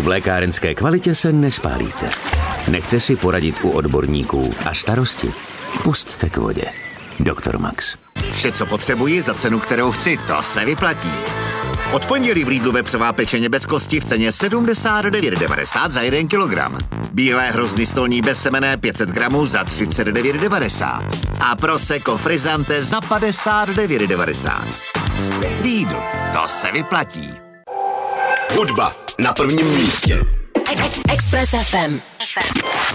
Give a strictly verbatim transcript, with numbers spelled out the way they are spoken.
v lékárenské kvalitě se nespálíte. Nechte si poradit u odborníků a starosti pusťte k vodě. Doktor Max. Vše, co potřebuji za cenu, kterou chci, to se vyplatí. Od pondělí v Lidlu vepřová pečeně bez kosti v ceně sedmdesát devět devadesát za jeden kilogram. Bílé hrozny stolní bezsemenné pět set gramů za třicet devět devadesát. A prosecco frizzante za padesát devět devadesát. Lidl, to se vyplatí. Hudba na prvním místě. Express F M.